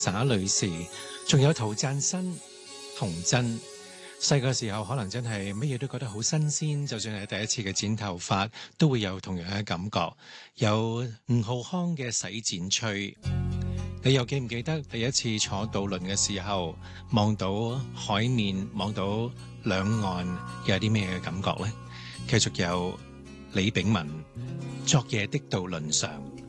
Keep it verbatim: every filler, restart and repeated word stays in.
灑女士，仲有陶贊新、童真。細個時候可能真係乜嘢都覺得好新鮮，就算係第一次嘅剪頭髮，都會有同樣嘅感覺。有吳浩康嘅洗剪吹，你又記唔記得第一次坐渡輪嘅時候，望到海面，望到兩岸，有啲咩嘅感覺呢？繼續有李炳文，昨夜的渡輪上。